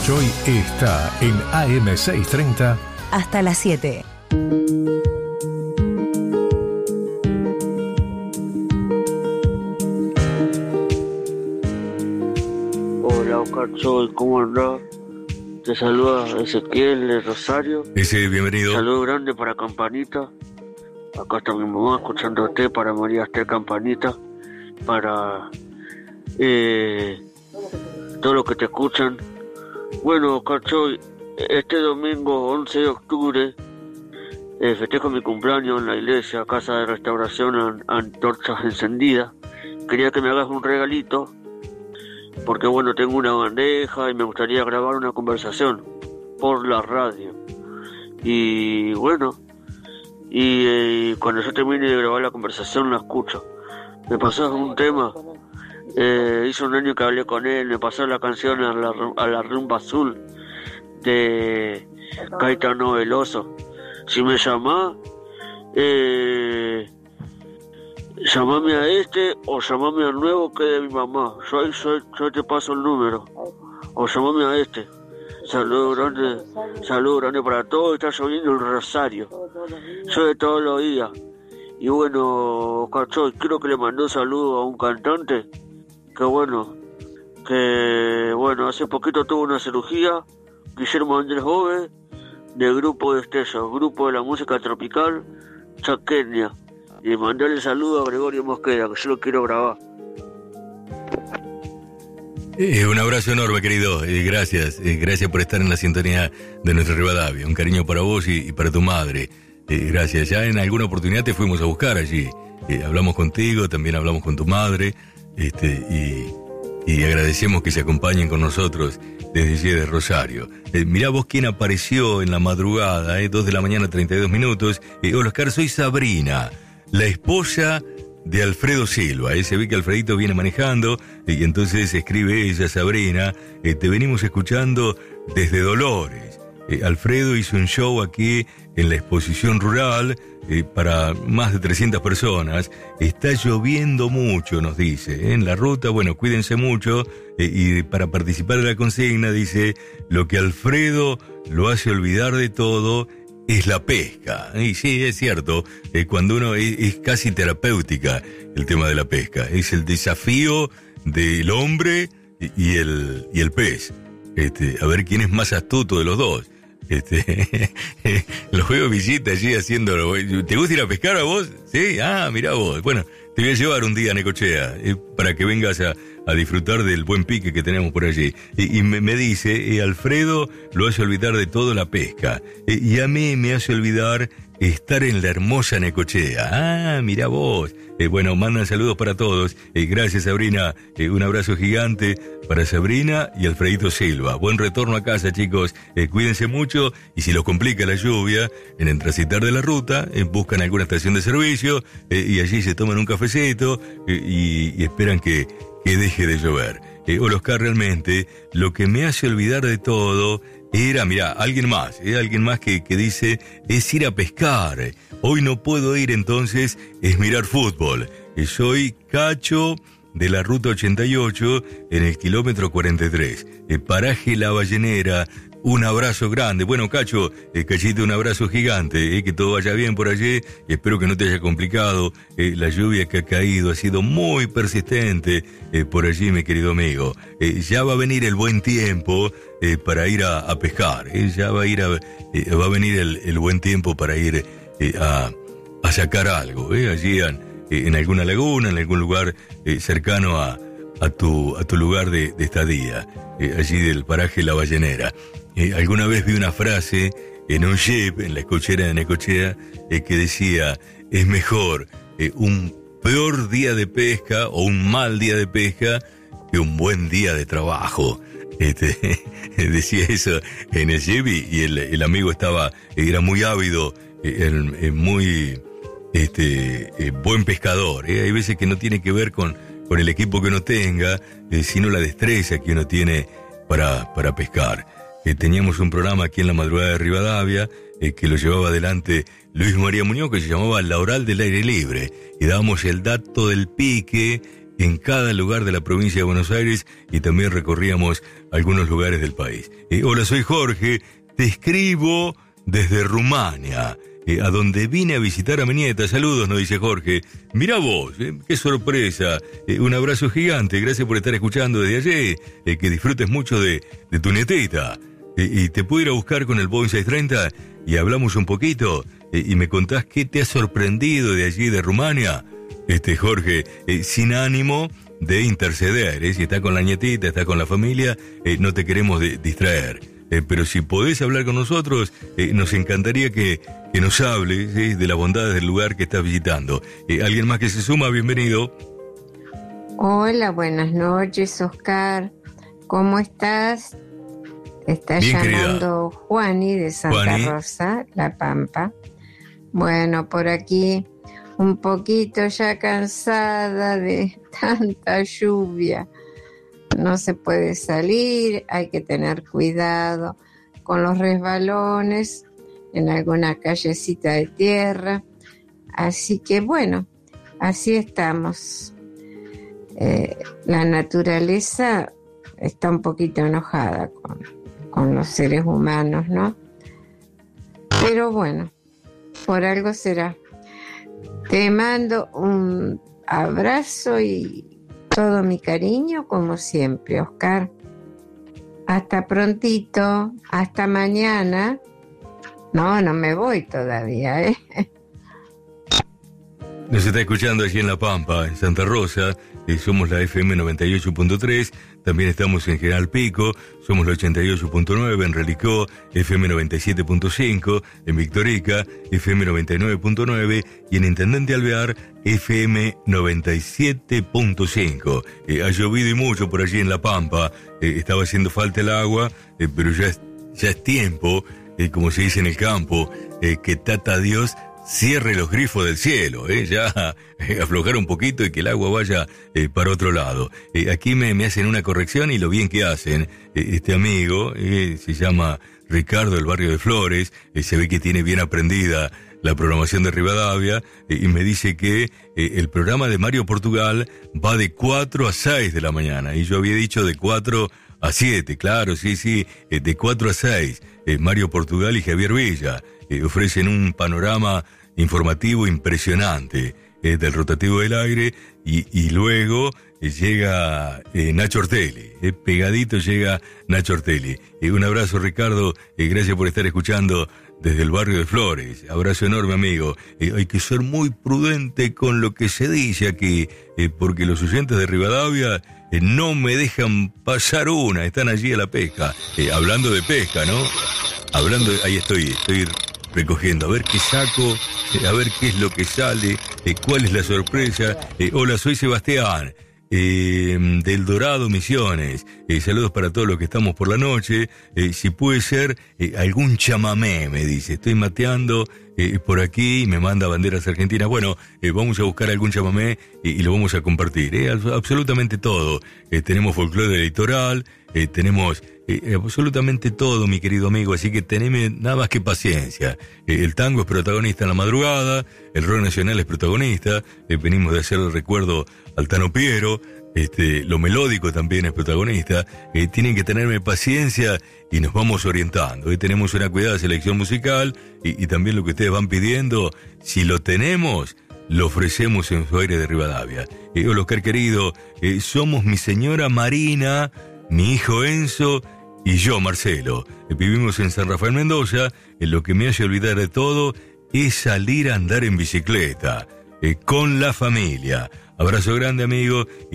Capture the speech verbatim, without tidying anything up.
Calchoy está en A M seiscientos treinta hasta las siete. Hola, Calchoy, ¿cómo andás? Te saluda Ezequiel de Rosario. Ese, bienvenido. Saludo grande para Campanita. Acá está mi mamá escuchándote, para María Esther Campanita, para eh, todos los que te escuchan. Bueno, Calchoy, este domingo once de octubre eh, festejo mi cumpleaños en la iglesia, Casa de Restauración an- Antorchas Encendidas. Quería que me hagas un regalito, porque bueno, tengo una bandeja y me gustaría grabar una conversación por la radio. Y bueno, y eh, cuando yo termine de grabar la conversación la escucho. Me pasó un tema, eh, hizo un año que hablé con él, me pasó la canción a la, a la rumba azul de Caetano Veloso. Si me llamás, eh, llamame a este o llamame al nuevo que es de mi mamá. Yo, yo, yo te paso el número. O llamame a este. Saludos grande, saludos grande para todos. Está lloviendo el Rosario. Llueve todos los días. Y bueno, Calchoy, quiero que le mandé un saludo a un cantante. Que bueno, que bueno, hace poquito tuvo una cirugía. Guillermo Andrés Bove, del grupo de Estellos, grupo de la música tropical chaqueña. Y mandarle saludo a Gregorio Mosqueda, que yo lo quiero grabar. Eh, un abrazo enorme, querido. Eh, gracias. Eh, gracias por estar en la sintonía de nuestra Rivadavia. Un cariño para vos y, y para tu madre. Eh, gracias. Ya en alguna oportunidad te fuimos a buscar allí. Eh, hablamos contigo, también hablamos con tu madre. Este, y, y agradecemos que se acompañen con nosotros desde allí de Rosario. Eh, mirá vos quién apareció en la madrugada, eh, dos de la mañana, treinta y dos minutos. Eh, hola, Oscar, soy Sabrina, la esposa de Alfredo Silva. Eh, se ve que Alfredito viene manejando eh, y entonces escribe ella, Sabrina, eh, te venimos escuchando desde Dolores. Eh, Alfredo hizo un show aquí en la exposición rural eh, para más de trescientas personas. Está lloviendo mucho, nos dice, eh, en la ruta. Bueno, cuídense mucho. Eh, y para participar de la consigna dice, lo que Alfredo lo hace olvidar de todo es la pesca. Y sí, es cierto, eh, cuando uno es, es casi terapéutica el tema de la pesca. Es el desafío del hombre y el, y el pez. Este, a ver quién es más astuto de los dos. Este, los veo visita allí haciéndolo. ¿Te gusta ir a pescar a vos? Sí, ah, mirá vos. Bueno, te voy a llevar un día a Necochea eh, para que vengas a, a disfrutar del buen pique que tenemos por allí. Y, y me, me dice, eh, Alfredo lo hace olvidar de todo la pesca. Eh, y a mí me hace olvidar estar en la hermosa Necochea. Ah, mirá vos. Eh, bueno, mandan saludos para todos. Eh, gracias, Sabrina. Eh, un abrazo gigante para Sabrina y Alfredito Silva. Buen retorno a casa, chicos. Eh, cuídense mucho y si los complica la lluvia, en el transitar de la ruta, eh, buscan alguna estación de servicio eh, y allí se toman un cafecito eh, y, y esperan que, que deje de llover. Eh, hola, Oscar, realmente lo que me hace olvidar de todo era, mirá, alguien más, eh, alguien más que, que dice, es ir a pescar. Hoy no puedo ir, entonces es mirar fútbol. Eh, soy Cacho de la ruta ochenta y ocho en el kilómetro cuarenta y tres. Eh, paraje La Ballenera. Un abrazo grande. Bueno, Cacho, eh, Cachito, un abrazo gigante. Eh, que todo vaya bien por allí. Espero que no te haya complicado. Eh, la lluvia que ha caído ha sido muy persistente eh, por allí, mi querido amigo. Eh, ya va a venir el buen tiempo eh, para ir a, a pescar. Eh, ya va a ir a, eh, va a venir el, el buen tiempo para ir eh, a, a sacar algo. Eh, allí en, eh, en alguna laguna, en algún lugar eh, cercano a, a tu a tu lugar de, de estadía. Eh, allí del paraje La Ballenera. Eh, alguna vez vi una frase en un jeep, en la cochera de Necochea, eh, que decía, es mejor eh, un peor día de pesca o un mal día de pesca que un buen día de trabajo. Este, decía eso en el jeep y, y el, el amigo estaba, era muy ávido, eh, el, eh, muy este, eh, buen pescador. Eh. Hay veces que no tiene que ver con, con el equipo que uno tenga, eh, sino la destreza que uno tiene para, para pescar. Eh, teníamos un programa aquí en la madrugada de Rivadavia eh, que lo llevaba adelante Luis María Muñoz, que se llamaba La Oral del Aire Libre, y dábamos el dato del pique en cada lugar de la provincia de Buenos Aires y también recorríamos algunos lugares del país. Eh, hola, soy Jorge, te escribo desde Rumania, eh, a donde vine a visitar a mi nieta. Saludos, nos dice Jorge. Mirá vos, eh, qué sorpresa. Eh, un abrazo gigante, gracias por estar escuchando desde allí. Eh, que disfrutes mucho de, de tu nietita. Eh, y te puedo ir a buscar con el Boeing seiscientos treinta y hablamos un poquito. Eh, y me contás qué te ha sorprendido de allí, de Rumania. Este Jorge, eh, sin ánimo de interceder, eh, si está con la nietita, está con la familia, eh, no te queremos de, distraer. Eh, pero si podés hablar con nosotros, eh, nos encantaría que, que nos hables eh, de las bondades del lugar que estás visitando. Eh, ¿Alguien más que se suma? Bienvenido. Hola, buenas noches, Oscar. ¿Cómo estás? Te está Bien, llamando querida. Juani de Santa Juani. Rosa, La Pampa. Bueno, por aquí un poquito ya cansada de tanta lluvia. No se puede salir, hay que tener cuidado con los resbalones en alguna callecita de tierra. Así que bueno, así estamos. Eh, la naturaleza está un poquito enojada con, con los seres humanos, ¿no? Pero bueno, por algo será. Te mando un abrazo y todo mi cariño, como siempre, Oscar. Hasta prontito, hasta mañana. No, no me voy todavía, ¿eh? Nos está escuchando allí en La Pampa, en Santa Rosa. Eh, somos la F M noventa y ocho punto tres. También estamos en General Pico. Somos la ochenta y ocho punto nueve. En Relicó, F M noventa y siete punto cinco. En Victorica, F M noventa y nueve punto nueve. Y en Intendente Alvear, F M noventa y siete punto cinco. Eh, ha llovido y mucho por allí en La Pampa. Eh, estaba haciendo falta el agua, eh, pero ya es, ya es tiempo, eh, como se dice en el campo, eh, que Tata Dios cierre los grifos del cielo, eh, ya eh, aflojar un poquito y que el agua vaya eh, para otro lado. Eh, aquí me, me hacen una corrección y lo bien que hacen. Eh, este amigo eh, se llama Ricardo del barrio de Flores, eh, se ve que tiene bien aprendida la programación de Rivadavia, eh, y me dice que eh, el programa de Mario Portugal va de cuatro a seis de la mañana, y yo había dicho de cuatro a siete, claro, sí, sí, eh, de cuatro a seis. Eh, Mario Portugal y Javier Villa eh, ofrecen un panorama informativo impresionante eh, del rotativo del aire, y, y luego eh, llega eh, Nacho Ortelli, eh, pegadito llega Nacho Ortelli. Eh, un abrazo, Ricardo, eh, gracias por estar escuchando desde el barrio de Flores. Abrazo enorme, amigo. Eh, hay que ser muy prudente con lo que se dice aquí, eh, porque los oyentes de Rivadavia eh, no me dejan pasar una, están allí a la pesca. Eh, hablando de pesca, ¿no? Hablando, de, ahí estoy, estoy recogiendo, a ver qué saco, eh, a ver qué es lo que sale, eh, cuál es la sorpresa. Eh, hola, soy Sebastián, eh, del Dorado, Misiones. Eh, saludos para todos los que estamos por la noche. Eh, si puede ser eh, algún chamamé, me dice. Estoy mateando eh, por aquí y me manda banderas argentinas. Bueno, eh, vamos a buscar algún chamamé y, y lo vamos a compartir. Eh, absolutamente todo. Eh, tenemos folclore litoral, eh, tenemos eh, absolutamente todo, mi querido amigo. Así que teneme nada más que paciencia. Eh, el tango es protagonista en la madrugada, el rock nacional es protagonista. Eh, venimos de hacer el recuerdo al Tano Piero. Este, lo melódico también es protagonista. Eh, tienen que tenerme paciencia y nos vamos orientando. Eh, tenemos una cuidada selección musical y, y también lo que ustedes van pidiendo, si lo tenemos, lo ofrecemos en su aire de Rivadavia. Eh, hola, Oscar querido, eh, somos mi señora Marina, mi hijo Enzo y yo, Marcelo. Eh, vivimos en San Rafael, Mendoza. Eh, lo que me hace olvidar de todo es salir a andar en bicicleta eh, con la familia. Abrazo grande, amigo.